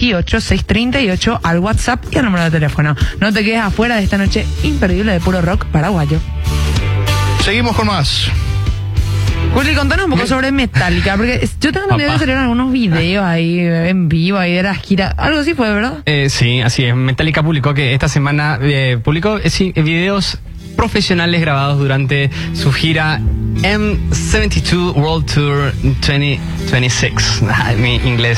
28638 al WhatsApp y al número de teléfono. No te quedes afuera de esta noche imperdible de puro rock paraguayo. Seguimos con más. Juli, contanos un poco sobre Metallica, porque yo tengo entendido que salieron algunos videos ahí en vivo, ahí de la gira. Algo así fue, ¿verdad? Sí, así es. Metallica publicó que esta semana publicó videos profesionales grabados durante su gira M72 World Tour 2026. Mi inglés,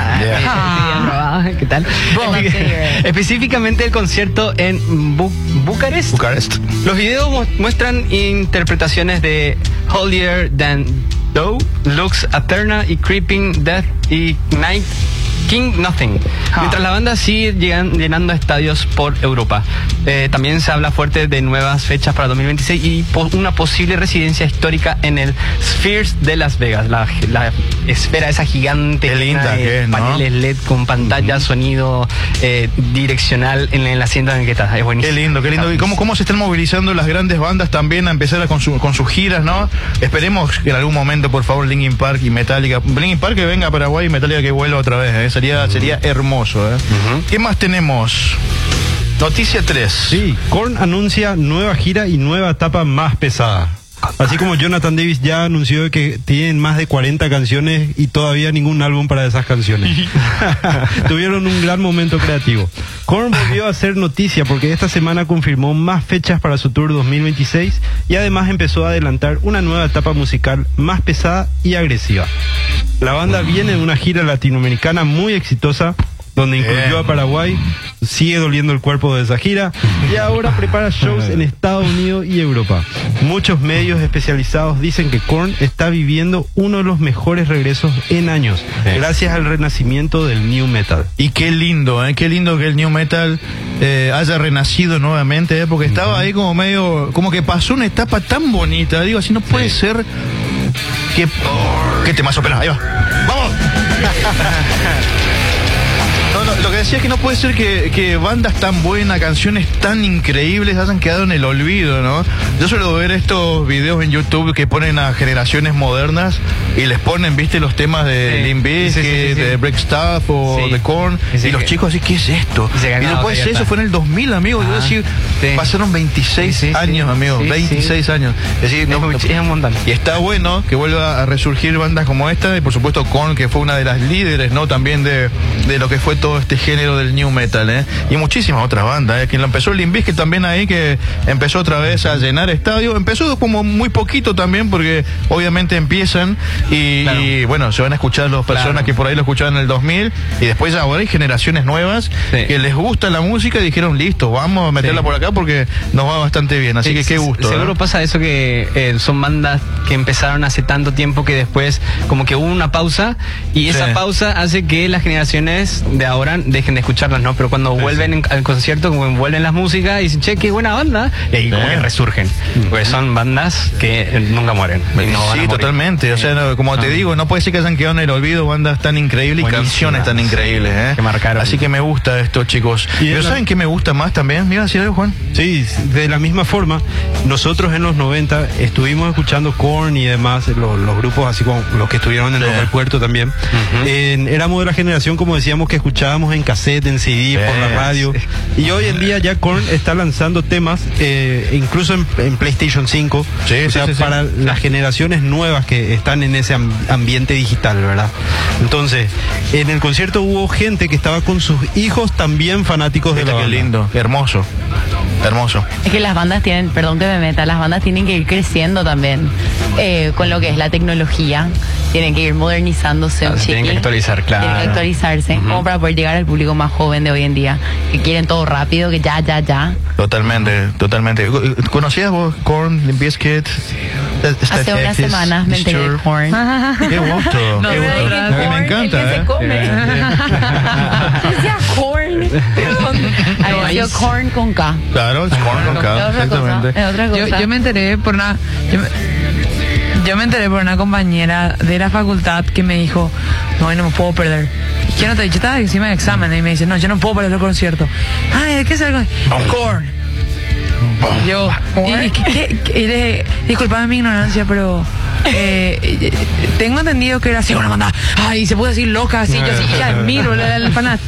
¿qué tal? Específicamente el concierto en Bucarest. Los videos muestran interpretaciones de Holier Than Thou, Lux Aeterna y Creeping Death y Night King Nothing, mientras la banda sigue llenando estadios por Europa. También se habla fuerte de nuevas fechas para 2026 y una posible residencia histórica en el Spheres de Las Vegas, la esfera esa gigante. Qué linda que es, ¿no? Paneles LED con pantalla, sonido direccional en el asiento en el que estás. Es buenísimo. Qué lindo, qué lindo. Y cómo se están movilizando las grandes bandas también a empezar con sus giras, ¿no? Esperemos que en algún momento, por favor, Linkin Park y Metallica. Linkin Park que venga a Paraguay y Metallica que vuelva otra vez, Sería hermoso, ¿Qué más tenemos? Noticia 3. Sí, Korn anuncia nueva gira y nueva etapa más pesada. Así como Jonathan Davis ya anunció que tienen más de 40 canciones y todavía ningún álbum para esas canciones. Tuvieron un gran momento creativo. Korn volvió a hacer noticia porque esta semana confirmó más fechas para su tour 2026 y además empezó a adelantar una nueva etapa musical más pesada y agresiva. La banda viene de una gira latinoamericana muy exitosa donde incluyó a Paraguay, sigue doliendo el cuerpo de esa gira y ahora prepara shows en Estados Unidos y Europa. Muchos medios especializados dicen que Korn está viviendo uno de los mejores regresos en años, gracias al renacimiento del New Metal. Y qué lindo que el New Metal haya renacido nuevamente, porque estaba ahí como que pasó una etapa tan bonita, digo, así no puede ser que... ¿Qué temazo? Espera, ahí va. ¡Vamos! No, lo que decía es que no puede ser que bandas tan buenas, canciones tan increíbles hayan quedado en el olvido, ¿no? Yo suelo ver estos videos en YouTube que ponen a generaciones modernas y les ponen, viste, los temas de Limp Bizkit, de Break Stuff o de Korn, y los chicos así, ¿qué es esto? Y no puede ser, eso fue en el 2000, amigo. Yo decía, pasaron 26 años, amigo, 26 años. Es decir, es un montón. Y está bueno que vuelva a resurgir bandas como esta, y por supuesto Korn, que fue una de las líderes, ¿no? También de lo que fue todo este género del New Metal, y muchísimas otras bandas, quien lo empezó Limp Bizkit también ahí, que empezó otra vez a llenar estadios, empezó como muy poquito también, porque obviamente empiezan y bueno, se van a escuchar las personas que por ahí lo escuchaban en el 2000, y después ahora hay generaciones nuevas que les gusta la música y dijeron, listo, vamos a meterla por acá porque nos va bastante bien, así que qué gusto. Seguro pasa eso, que son bandas que empezaron hace tanto tiempo que después como que hubo una pausa, y esa pausa hace que las generaciones de ahora dejen de escucharlas, ¿no? Pero cuando vuelven al concierto, como vuelven las músicas y dicen, che, qué buena banda, y ahí como que resurgen, porque son bandas que nunca mueren. Sí, totalmente, o sea, como te digo, no puede ser que hayan quedado en el olvido bandas tan increíbles y canciones tan increíbles, que marcaron. Así que me gusta esto, chicos. Pero ¿saben qué me gusta más también? ¿Me iba a decir algo, Juan? Sí, de la misma forma, nosotros en los 90 estuvimos escuchando Korn y demás, los grupos así como los que estuvieron en el puerto también. Éramos de la generación, como decíamos, que escuchábamos en cassette, en CD, por la radio. Y hoy en día ya Korn está lanzando temas, incluso en PlayStation 5, para las generaciones nuevas que están en ese ambiente digital, ¿verdad? Entonces, en el concierto hubo gente que estaba con sus hijos también fanáticos de la banda. Qué lindo, hermoso. Hermoso. Es que las bandas tienen, perdón que me meta, las bandas tienen que ir creciendo también con lo que es la tecnología. Tienen que ir modernizándose un tienen que actualizar, claro. Tienen que actualizarse, como para poder llegar al público más joven de hoy en día, que quieren todo rápido, que ya. Totalmente. ¿Conocías vos Korn, Limp Bizkit? Hace unas semanas me enteré de Korn. Qué gusto. No, me encanta. Se come. Decía Korn. Había sido Korn con K. Claro, es Korn con K, exactamente. Es otra cosa. Yo me enteré por una... Yo me enteré por una compañera de la facultad que me dijo, no me puedo perder. Yo no te he dicho, estaba encima de examen, y me dice, no, yo no puedo perder el concierto. Ay, ¿de qué es el Korn? Yo, disculpame mi ignorancia, pero tengo entendido que era así una banda, ay, se puede decir loca, así, yo sí, admiro el fanatismo.